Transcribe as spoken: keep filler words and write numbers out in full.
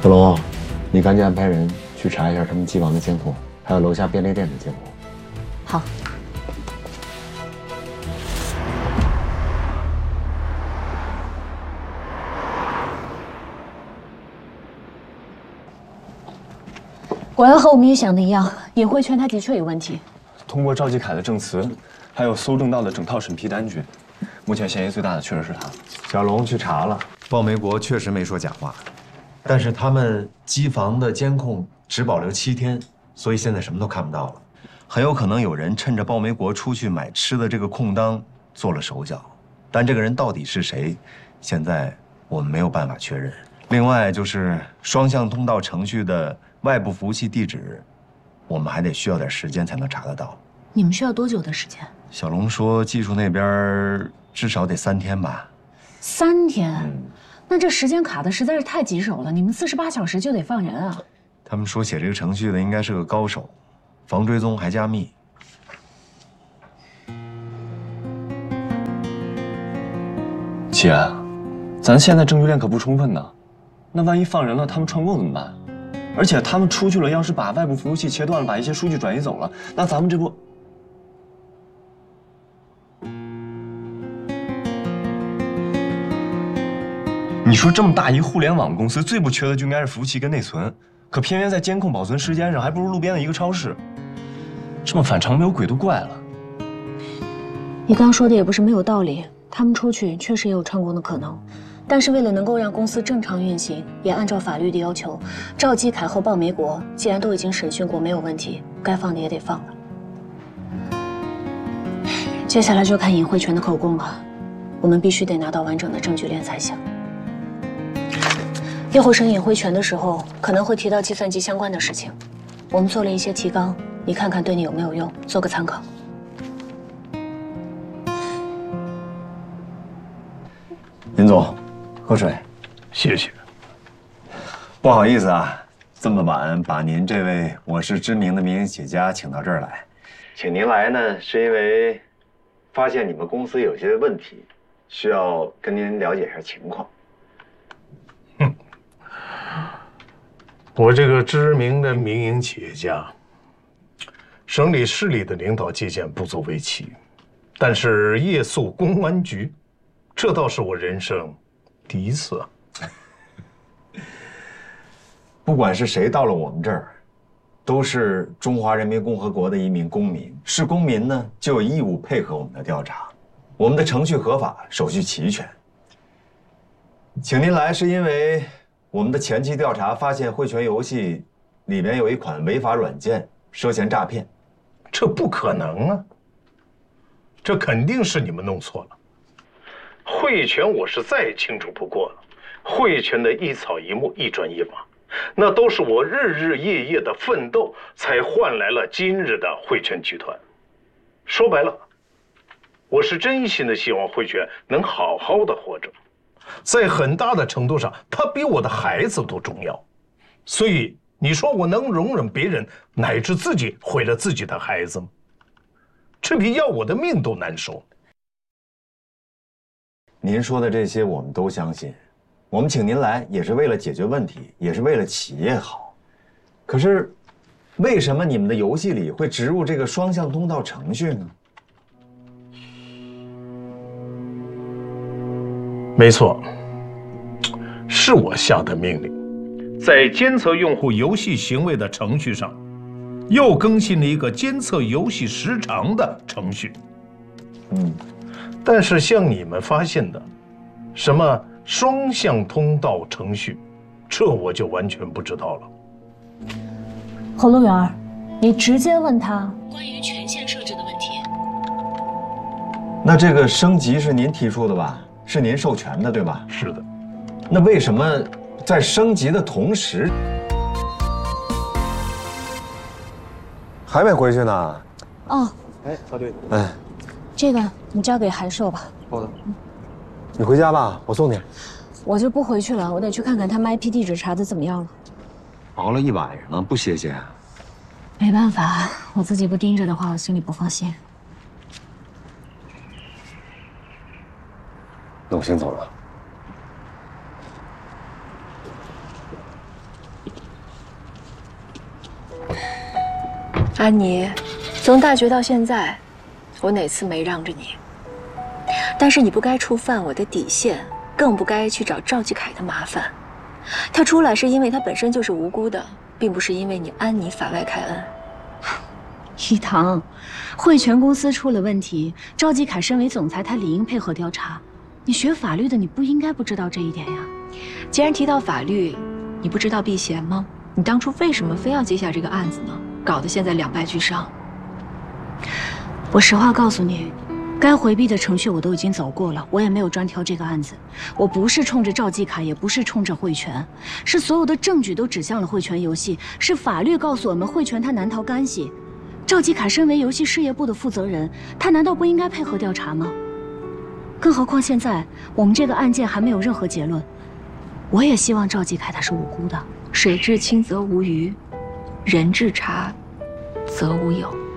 子龙，你赶紧安排人去查一下他们机房的监控，还有楼下便利店的监控。 好。果然和我们预想的一样，尹慧泉他的确有问题。 通过赵继凯的证词，还有搜证到的整套审批单据，目前嫌疑最大的确实是他。 小龙去查了， 鲍梅国确实没说假话，但是他们机房的监控只保留七天，所以现在什么都看不到了。很有可能有人趁着鲍梅国出去买吃的这个空当做了手脚，但这个人到底是谁，现在我们没有办法确认。另外就是双向通道程序的外部服务器地址，我们还得需要点时间才能查得到。 你们需要多久的时间？ 小龙说，技术那边至少得三天吧。 三天？嗯、那这时间卡的实在是太棘手了。你们四十八小时就得放人啊！ 他们说写这个程序的应该是个高手，防追踪还加密。 姐，咱现在证据链可不充分呢，那万一放人了，他们串供怎么办？而且他们出去了，要是把外部服务器切断了，把一些数据转移走了，那咱们这不……你说这么大一互联网公司，最不缺的就应该是服务器跟内存，可偏偏在监控保存时间上，还不如路边的一个超市。这么反常没有鬼都怪了。 你刚说的也不是没有道理，他们出去确实也有串供的可能。但是为了能够让公司正常运行，也按照法律的要求，赵继凯和鲍梅国既然都已经审讯过，没有问题，该放的也得放了。接下来就看尹慧泉的口供了，我们必须得拿到完整的证据链才行。一会儿审尹慧泉的时候，可能会提到计算机相关的事情，我们做了一些提纲，你看看对你有没有用，做个参考。 林总。喝水， 谢谢。 不好意思啊，这么晚把您这位我是知名的民营企业家请到这儿来，请您来呢，是因为发现你们公司有些问题，需要跟您了解一下情况。 哼，我这个知名的民营企业家，省里市里的领导接见不足为奇，但是夜宿公安局，这倒是我人生第一次啊！ 不管是谁到了我们这儿，都是中华人民共和国的一名公民。是公民呢，就有义务配合我们的调查。我们的程序合法，手续齐全。请您来是因为我们的前期调查发现，汇泉游戏里面有一款违法软件涉嫌诈骗。 这不可能啊！这肯定是你们弄错了。汇泉我是再清楚不过了，汇泉的一草一木一砖一瓦，那都是我日日夜夜的奋斗才换来了今日的汇泉集团。说白了，我是真心的希望汇泉能好好的活着，在很大的程度上，他比我的孩子都重要。所以你说我能容忍别人乃至自己毁了自己的孩子吗？这比要我的命都难受。 您说的这些我们都相信，我们请您来也是为了解决问题，也是为了企业好。可是，为什么你们的游戏里会植入这个双向通道程序呢？ 没错，是我下的命令，在监测用户游戏行为的程序上，又更新了一个监测游戏时长的程序。嗯。但是像你们发现的，什么双向通道程序，这我就完全不知道了。 侯路源，你直接问他关于权限设置的问题。 那这个升级是您提出的吧？是您授权的，对吧？ 是的。 那为什么在升级的同时还没回去呢？ 哦。 哎，曹队。哎。 这个你交给韩寿吧。 好的。你回家吧，我送你。 我就不回去了，我得去看看他们 I P 地址查的怎么样了。 熬了一晚上了，不歇歇？ 没办法，我自己不盯着的话，我心里不放心。 那我先走了。 安妮，从大学到现在，我哪次没让着你？但是你不该触犯我的底线，更不该去找赵继凯的麻烦。他出来是因为他本身就是无辜的，并不是因为你安妮法外开恩。一堂，汇泉公司出了问题，赵继凯身为总裁，他理应配合调查。你学法律的，你不应该不知道这一点呀。既然提到法律，你不知道避嫌吗？你当初为什么非要接下这个案子呢？搞得现在两败俱伤。我实话告诉你，该回避的程序我都已经走过了，我也没有专挑这个案子。我不是冲着赵继凯，也不是冲着汇泉，是所有的证据都指向了汇泉游戏，是法律告诉我们汇泉他难逃干系。赵继凯身为游戏事业部的负责人，他难道不应该配合调查吗？更何况现在我们这个案件还没有任何结论。我也希望赵继凯他是无辜的。水至清则无鱼，人至察则无友。